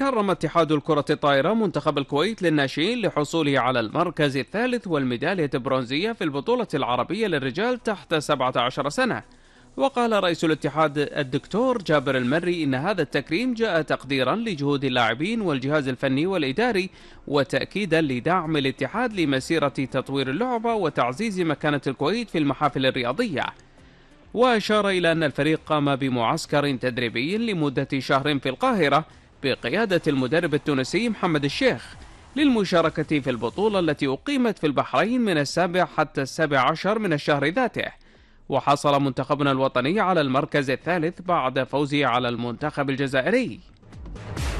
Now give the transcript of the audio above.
كرم اتحاد الكرة الطائرة منتخب الكويت للناشئين لحصوله على المركز الثالث والميدالية البرونزية في البطولة العربية للرجال تحت 17 سنة. وقال رئيس الاتحاد الدكتور جابر المري إن هذا التكريم جاء تقديرا لجهود اللاعبين والجهاز الفني والإداري، وتأكيدا لدعم الاتحاد لمسيرة تطوير اللعبة وتعزيز مكانة الكويت في المحافل الرياضية. وأشار إلى أن الفريق قام بمعسكر تدريبي لمدة شهر في القاهرة بقيادة المدرب التونسي محمد الشيخ للمشاركة في البطولة التي أقيمت في البحرين من 7 حتى 17 من الشهر ذاته. وحصل منتخبنا الوطني على المركز الثالث بعد فوزه على المنتخب الجزائري.